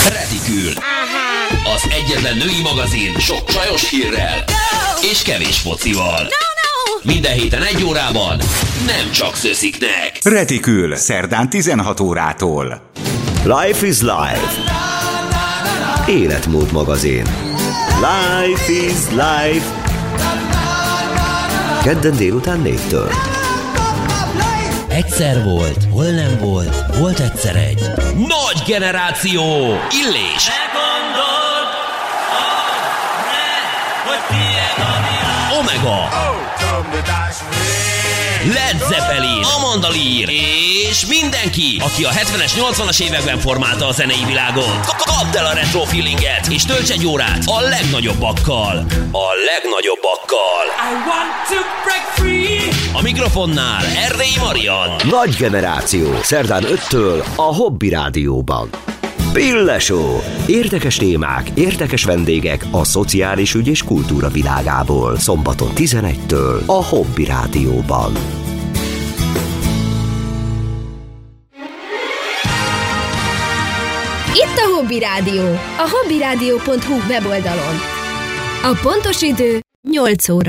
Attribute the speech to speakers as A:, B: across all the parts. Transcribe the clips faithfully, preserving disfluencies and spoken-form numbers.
A: Retikül. Az egyetlen női magazin sok csajos hírrel és kevés focival. Minden héten egy órában nem csak szösziknek.
B: Retikül, szerdán tizenhat órától.
C: Life is life. Életmód magazin. Life is life. Kedden délután négytől.
A: Egyszer volt, hol nem volt, volt egyszer egy nagy generáció. Illés. Omega. Led Zeppelin, Amanda Lear és mindenki, aki a hetvenes, nyolcvanas években formálta a zenei világot. Kapd el a retro feelinget és tölts egy órát a legnagyobbakkal. A legnagyobbakkal. I want to break free. A mikrofonnál Erdélyi Marian.
C: Nagy generáció, szerdán öttől a Hobby Rádióban. Pille Show. Érdekes témák, érdekes vendégek a szociális ügy és kultúra világából. Szombaton tizenegytől a Hobby Rádióban.
D: Itt a Hobby Rádió, a hobbyradio pont hu weboldalon. A pontos idő nyolc óra.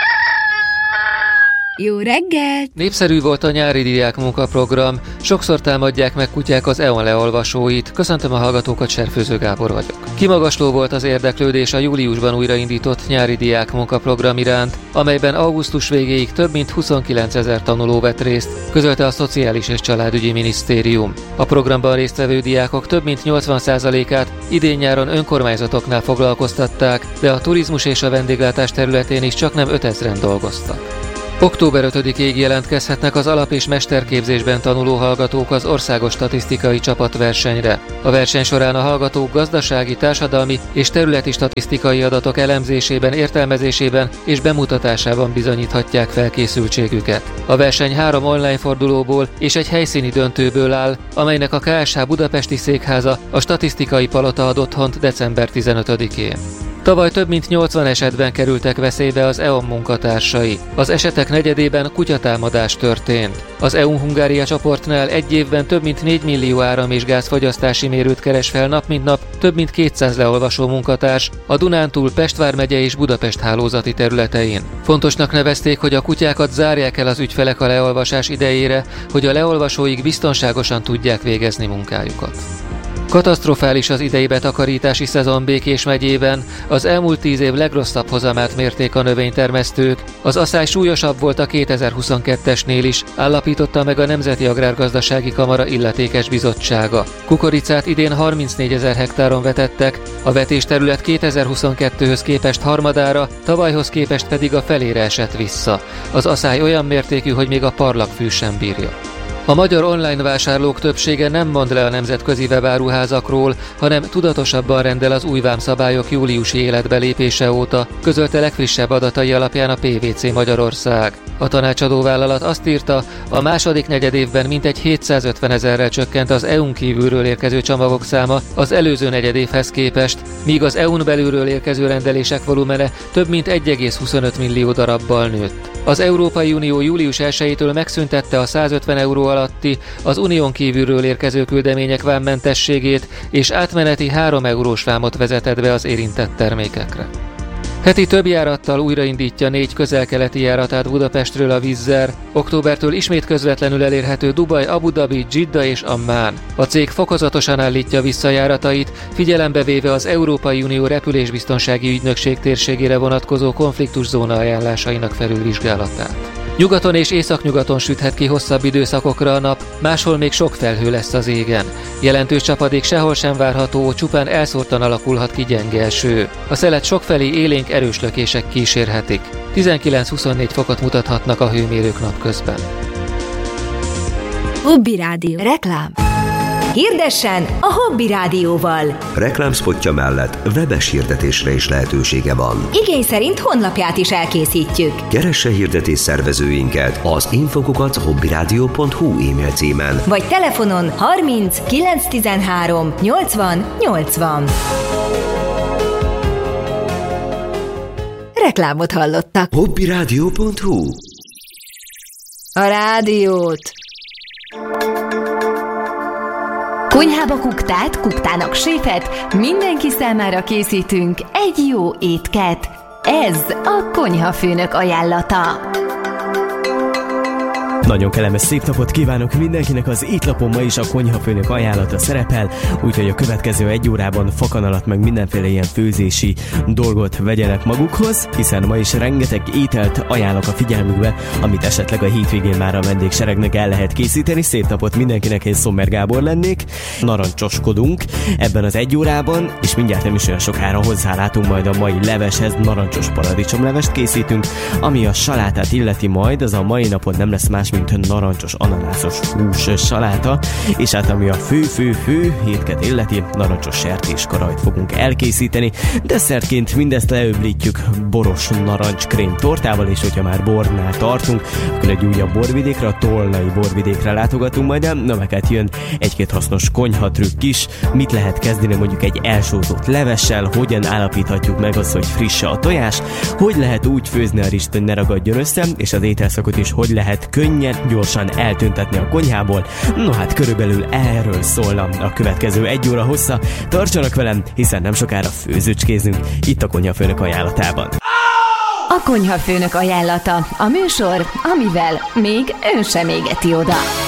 D: Jó reggelt!
E: Népszerű volt a nyári diák munkaprogram, sokszor támadják meg kutyák az é e o en leolvasóit. Köszöntöm a hallgatókat, Serfőző Gábor vagyok. Kimagasló volt az érdeklődés a júliusban újraindított nyári diák munkaprogram iránt, amelyben augusztus végéig több mint huszonkilencezer tanuló vett részt, közölte a Szociális és Családügyi Minisztérium. A programban résztvevő diákok több mint nyolcvan százalékát idén-nyáron önkormányzatoknál foglalkoztatták, de a turizmus és a vendéglátás területén is csaknem ötezren dolgoztak. október ötödikéig jelentkezhetnek az alap- és mesterképzésben tanuló hallgatók az országos statisztikai csapatversenyre. A verseny során a hallgatók gazdasági, társadalmi és területi statisztikai adatok elemzésében, értelmezésében és bemutatásában bizonyíthatják felkészültségüket. A verseny három online fordulóból és egy helyszíni döntőből áll, amelynek a ká es há budapesti székháza, a statisztikai palota ad otthont december tizenötödikén. Tavaly több mint nyolcvan esetben kerültek veszélybe az é e o en munkatársai. Az esetek negyedében kutyatámadás történt. Az é u Hungária csoportnál egy évben több mint négy millió áram- és gázfogyasztási mérőt keres fel nap mint nap több mint kétszáz leolvasó munkatárs a Dunántúl, Pest vármegye és Budapest hálózati területein. Fontosnak nevezték, hogy a kutyákat zárják el az ügyfelek a leolvasás idejére, hogy a leolvasóik biztonságosan tudják végezni munkájukat. Katasztrofális az idei betakarítási szezon Békés megyében, az elmúlt tíz év legrosszabb hozamát mérték a növénytermesztők. Az aszály súlyosabb volt a kétezer-huszonkettesnél is, állapította meg a Nemzeti Agrárgazdasági Kamara illetékes bizottsága. Kukoricát idén harmincnégyezer hektáron vetettek, a vetésterület kétezer-huszonkettőhöz képest harmadára, tavalyhoz képest pedig a felére esett vissza. Az aszály olyan mértékű, hogy még a parlagfű sem bírja. A magyar online vásárlók többsége nem mond le a nemzetközi webáruházakról, hanem tudatosabban rendel az új vámszabályok júliusi életbelépése óta, közölte legfrissebb adatai alapján a pé vé cé Magyarország. A tanácsadó vállalat azt írta, a második negyedévben mintegy hétszázötvenezerrel csökkent az é u-n kívülről érkező csomagok száma az előző negyedévhez képest, míg az é u-n belülről érkező rendelések volumene több mint egy egész huszonöt millió darabbal nőtt. Az Európai Unió július elsejétől megszüntette a százötven euró alatti, az unión kívülről érkező küldemények vámmentességét, és átmeneti három eurós vámot vezetett be az érintett termékekre. Heti több járattal újraindítja négy közel-keleti járatát Budapestről a Wizz Air. Októbertől ismét közvetlenül elérhető Dubaj, Abu Dhabi, Dzsidda és Ammán. A cég fokozatosan állítja vissza járatait, figyelembe véve az Európai Unió repülésbiztonsági ügynökség térségére vonatkozó konfliktuszóna ajánlásainak felülvizsgálatát. Nyugaton és északnyugaton süthet ki hosszabb időszakokra a nap, máshol még sok felhő lesz az égen. Jelentős csapadék sehol sem várható, csupán elszórtan alakulhat ki gyenge eső. A szelet sokfelé élénk erős lökések kísérhetik. tizenkilenc-huszonnégy fokot mutathatnak a hőmérők napközben.
D: Hobby Rádió. Reklám. Hirdessen a Hobby Rádióval.
C: Reklámszpotja mellett webes hirdetésre is lehetősége van.
D: Igény szerint honlapját is elkészítjük.
C: Keresse hirdetés szervezőinket az infokukac hobbyradio pont hu e-mail címen.
D: Vagy telefonon harminc kilenc tizenhárom nyolcvan nyolcvan. Reklámot hallottak.
C: hobbyradio pont hu.
D: A rádiót
F: Konyhába kuktát, kuktának séfet, mindenki számára készítünk egy jó étket. Ez a konyhafőnök ajánlata.
G: Nagyon kellemes szép napot kívánok mindenkinek, az étlapon ma is a konyhafőnök ajánlata szerepel, úgyhogy a következő egy órában fakanalat meg mindenféle ilyen főzési dolgot vegyenek magukhoz, hiszen ma is rengeteg ételt ajánlok a figyelmükbe, amit esetleg a hétvégén már a vendégseregnek el lehet készíteni. Szép napot mindenkinek, én Sommer Gábor lennék, narancsoskodunk ebben az egy órában, és mindjárt nem is olyan sokára hozzálátunk majd a mai leveshez, narancsos paradicsomlevest készítünk, ami a salátát illeti majd, az a mai napon nem lesz más, mint narancsos ananászos hús saláta, és hát ami a fő-fő-fő hétket illeti, narancsos sertéskarajt fogunk elkészíteni. Desszertként mindezt leöblítjük boros narancskrém tortával, és hogyha már bornál tartunk, akkor egy újabb borvidékre, a Tolnai borvidékre látogatunk majd el. Növeket jön egy-két hasznos konyhatrükk is, mit lehet kezdeni mondjuk egy elsózott levessel, hogyan állapíthatjuk meg azt, hogy friss a tojás, hogy lehet úgy főzni a rist, hogy ne ragadjon össze, és az ételszakot is hogy lehet könnyen, gyorsan eltüntetni a konyhából. No hát körülbelül erről szólna a következő egy óra hossza. Tartsanak velem, hiszen nem sokára főzőcskézünk itt a konyhafőnök ajánlatában.
F: A konyhafőnök ajánlata, a műsor, amivel még ön sem égeti oda.